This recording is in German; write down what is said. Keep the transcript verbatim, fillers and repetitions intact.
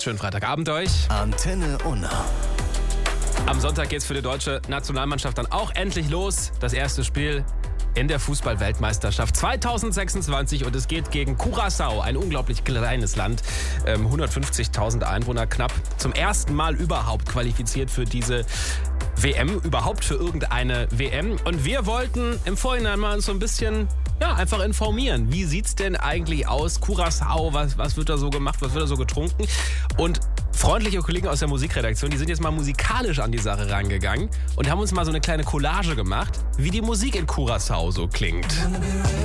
Schönen Freitagabend euch. Antenne Unna. Am Sonntag geht's für die deutsche Nationalmannschaft dann auch endlich los. Das erste Spiel in der Fußball-Weltmeisterschaft zwanzig sechsundzwanzig und es geht gegen Curaçao, ein unglaublich kleines Land, ähm, hundertfünfzigtausend Einwohner knapp, zum ersten Mal überhaupt qualifiziert für diese W M, überhaupt für irgendeine W M. Und wir wollten im Vorhinein mal uns so ein bisschen, ja, einfach informieren. Wie sieht's denn eigentlich aus? Curaçao, was, was wird da so gemacht, was wird da so getrunken? Und freundliche Kollegen aus der Musikredaktion, die sind jetzt mal musikalisch an die Sache rangegangen und haben uns mal so eine kleine Collage gemacht, wie die Musik in Curaçao so klingt.